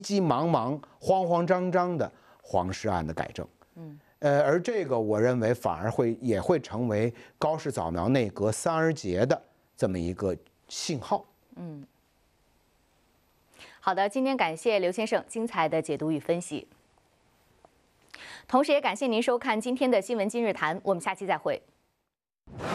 急忙忙、慌慌张张的黄石案的改正。而这个我认为反而也会成为高市早苗内阁3而竭的这么一个信号。 好的，今天感谢刘先生精彩的解读与分析，同时也感谢您收看今天的新闻今日谈，我们下期再会。